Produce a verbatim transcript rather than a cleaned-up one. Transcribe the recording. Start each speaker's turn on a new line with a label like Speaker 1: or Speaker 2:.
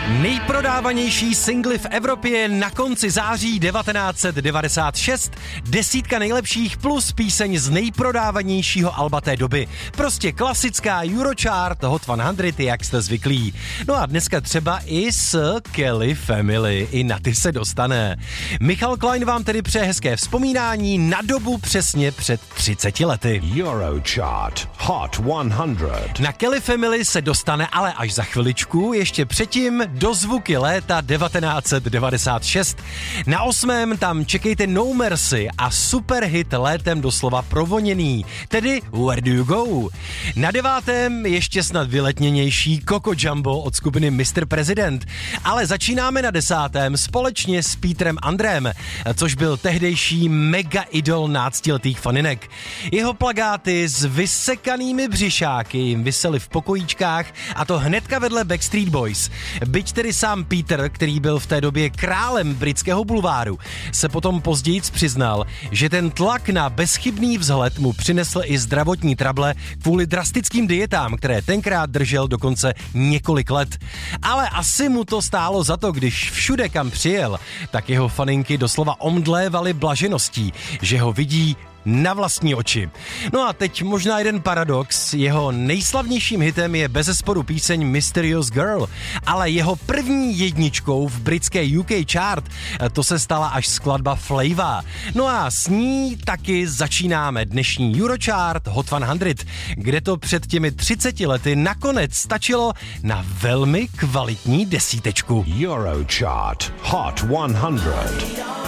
Speaker 1: Nejprodávanější singly v Evropě na konci září devatenáct set devadesát šest, desítka nejlepších plus píseň z nejprodávanějšího alba té doby. Prostě klasická Eurochart Hot sto, jak jste zvyklí. No a dneska třeba i s Kelly Family, i na ty se dostane. Michal Klein vám tedy přeje hezké vzpomínání na dobu přesně před třiceti lety.
Speaker 2: Eurochart Hot sto.
Speaker 1: Na Kelly Family se dostane ale až za chviličku, ještě předtím dozvuky léta devatenáct set devadesát šest. Na osmém tam čekejte No Mercy a superhit létem doslova provoněný, tedy Where Do You Go. Na devátém ještě snad vyletněnější Coco Jumbo od skupiny mister President. Ale začínáme na desátém společně s Petrem Andrem, což byl tehdejší mega idol náctiletých faninek. Jeho plakáty s vysekanými břišáky jim visely v pokojíčkách, a to hnedka vedle Backstreet Boys. Byť tedy sám Peter, který byl v té době králem britského bulváru, se potom později přiznal, že ten tlak na bezchybný vzhled mu přinesl i zdravotní trable kvůli drastickým dietám, které tenkrát držel dokonce několik let. Ale asi mu to stálo za to, když všude, kam přijel, tak jeho faninky doslova omdlévaly blažeností, že ho vidí na vlastní oči. No a teď možná jeden paradox. Jeho nejslavnějším hitem je bezesporu píseň Mysterious Girl, ale jeho první jedničkou v britské U K chart to se stala až skladba Flava. No a s ní taky začínáme dnešní Eurochart Hot sto, kde to před těmi třiceti lety nakonec stačilo na velmi kvalitní desítečku.
Speaker 2: Eurochart Hot sto.